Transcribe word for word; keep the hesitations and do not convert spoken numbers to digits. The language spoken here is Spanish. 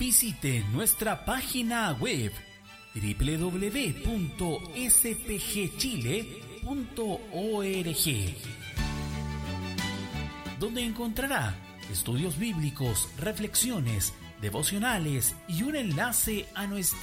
visite nuestra página web doble u doble u doble u punto s p g chile punto org, donde encontrará estudios bíblicos, reflexiones, devocionales y un enlace a nuestra